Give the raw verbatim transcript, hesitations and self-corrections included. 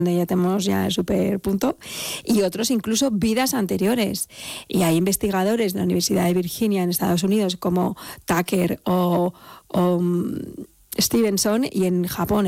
donde ya tenemos ya el super punto, y otros incluso vidas anteriores. Y hay investigadores de la Universidad de Virginia en Estados Unidos como Tucker o, o um, Stevenson, y en Japón